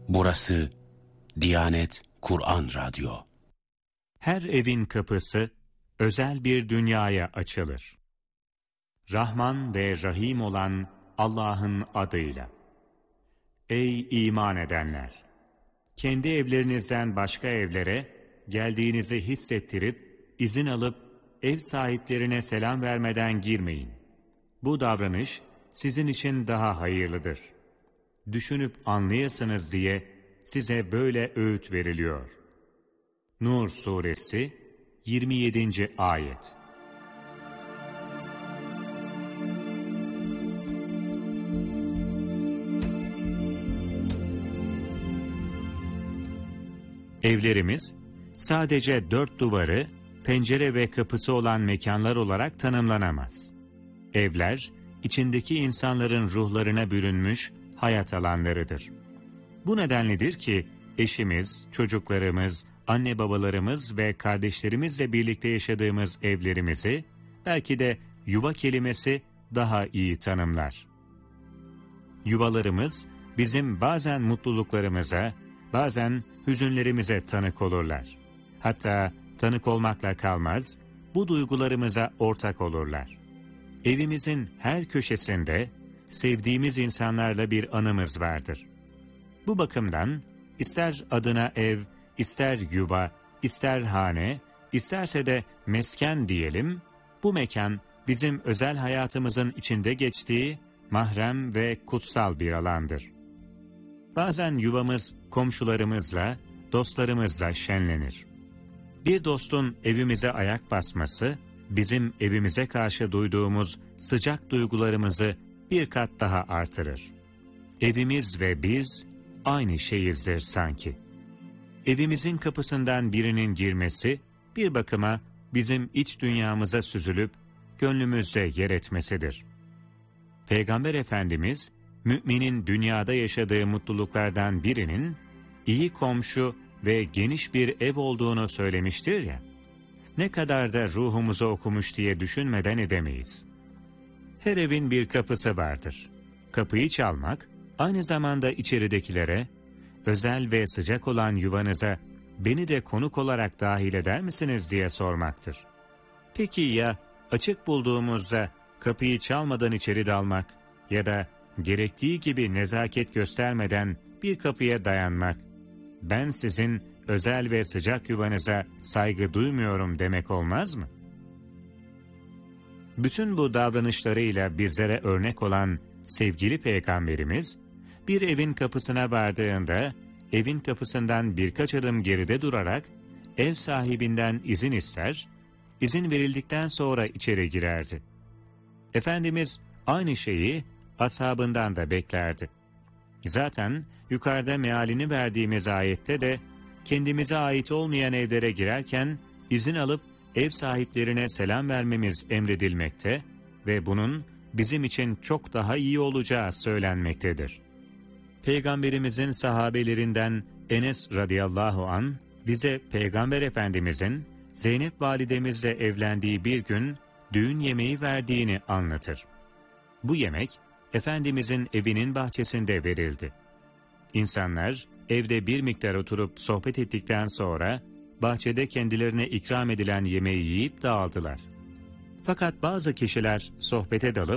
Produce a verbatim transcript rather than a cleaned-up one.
Burası Diyanet Kur'an Radyo. Her evin kapısı özel bir dünyaya açılır. Rahman ve Rahim olan Allah'ın adıyla. Ey iman edenler! Kendi evlerinizden başka evlere geldiğinizi hissettirip, izin alıp ev sahiplerine selam vermeden girmeyin. Bu davranış sizin için daha hayırlıdır. Düşünüp anlayasınız diye size böyle öğüt veriliyor. Nur Suresi yirmi yedinci Ayet. Evlerimiz sadece dört duvarı, pencere ve kapısı olan mekanlar olarak tanımlanamaz. Evler, içindeki insanların ruhlarına bürünmüş hayat alanlarıdır. Bu nedenledir ki eşimiz, çocuklarımız, anne babalarımız ve kardeşlerimizle birlikte yaşadığımız evlerimizi belki de yuva kelimesi daha iyi tanımlar. Yuvalarımız bizim bazen mutluluklarımıza, bazen hüzünlerimize tanık olurlar. Hatta tanık olmakla kalmaz, bu duygularımıza ortak olurlar. Evimizin her köşesinde sevdiğimiz insanlarla bir anımız vardır. Bu bakımdan ister adına ev, ister yuva, ister hane, isterse de mesken diyelim, bu mekan bizim özel hayatımızın içinde geçtiği mahrem ve kutsal bir alandır. Bazen yuvamız komşularımızla, dostlarımızla şenlenir. Bir dostun evimize ayak basması, bizim evimize karşı duyduğumuz sıcak duygularımızı bir kat daha artırır. Evimiz ve biz aynı şeyizdir sanki. Evimizin kapısından birinin girmesi, bir bakıma bizim iç dünyamıza süzülüp gönlümüzde yer etmesidir. Peygamber Efendimiz, müminin dünyada yaşadığı mutluluklardan birinin iyi komşu ve geniş bir ev olduğunu söylemiştir ya, ne kadar da ruhumuza okumuş diye düşünmeden edemeyiz. Her evin bir kapısı vardır. Kapıyı çalmak, aynı zamanda içeridekilere, özel ve sıcak olan yuvanıza beni de konuk olarak dahil eder misiniz diye sormaktır. Peki ya açık bulduğumuzda kapıyı çalmadan içeri dalmak ya da gerektiği gibi nezaket göstermeden bir kapıya dayanmak, ben sizin özel ve sıcak yuvanıza saygı duymuyorum demek olmaz mı? Bütün bu davranışlarıyla bizlere örnek olan sevgili Peygamberimiz, bir evin kapısına vardığında, evin kapısından birkaç adım geride durarak, ev sahibinden izin ister, izin verildikten sonra içeri girerdi. Efendimiz aynı şeyi ashabından da beklerdi. Zaten yukarıda mealini verdiğimiz ayette de, kendimize ait olmayan evlere girerken izin alıp ev sahiplerine selam vermemiz emredilmekte ve bunun bizim için çok daha iyi olacağı söylenmektedir. Peygamberimizin sahabelerinden Enes radıyallahu an bize Peygamber Efendimizin Zeynep validemizle evlendiği bir gün düğün yemeği verdiğini anlatır. Bu yemek Efendimizin evinin bahçesinde verildi. İnsanlar evde bir miktar oturup sohbet ettikten sonra bahçede kendilerine ikram edilen yemeği yiyip dağıldılar. Fakat bazı kişiler sohbete dalıp